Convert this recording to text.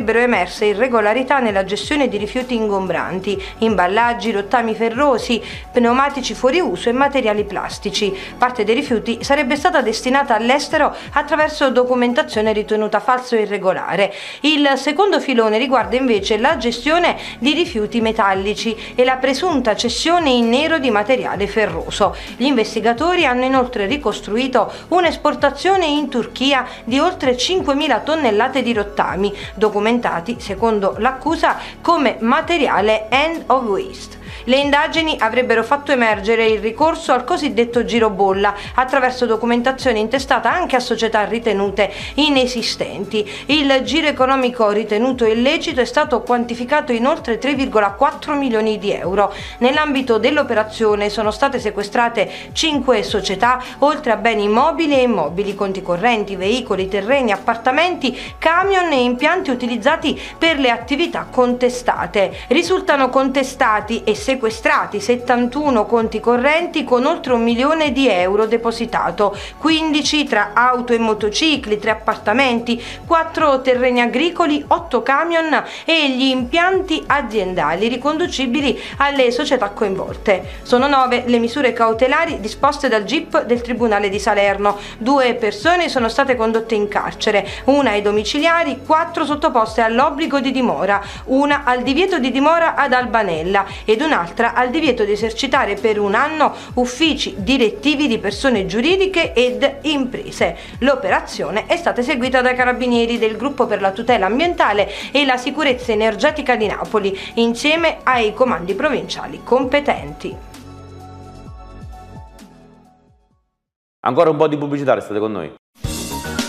sarebbero emerse irregolarità nella gestione di rifiuti ingombranti, imballaggi, rottami ferrosi, pneumatici fuori uso e materiali plastici. Parte dei rifiuti sarebbe stata destinata all'estero attraverso documentazione ritenuta falsa o irregolare. Il secondo filone riguarda invece la gestione di rifiuti metallici e la presunta cessione in nero di materiale ferroso. Gli investigatori hanno inoltre ricostruito un'esportazione in Turchia di oltre 5.000 tonnellate di rottami, documentati, secondo l'accusa, come materiale end of waste. Le indagini avrebbero fatto emergere il ricorso al cosiddetto girobolla attraverso documentazione intestata anche a società ritenute inesistenti. Il giro economico ritenuto illecito è stato quantificato in oltre 3,4 milioni di euro. Nell'ambito dell'operazione sono state sequestrate 5 società, oltre a beni mobili e immobili, conti correnti, veicoli, terreni, appartamenti, camion e impianti utilizzati per le attività contestate. Risultano contestati e sequestrati 71 conti correnti con oltre 1 milione di euro depositato, 15 tra auto e motocicli, 3 appartamenti, 4 terreni agricoli, 8 camion e gli impianti aziendali riconducibili alle società coinvolte. Sono 9 le misure cautelari disposte dal GIP del Tribunale di Salerno. 2 persone sono state condotte in carcere, una ai domiciliari, 4 sottoposte all'obbligo di dimora, una al divieto di dimora ad Albanella ed un'altra al divieto di esercitare per 1 anno uffici direttivi di persone giuridiche ed imprese. L'operazione è stata eseguita dai carabinieri del Gruppo per la tutela ambientale e la sicurezza energetica di Napoli, insieme ai comandi provinciali competenti. Ancora un po' di pubblicità, restate con noi.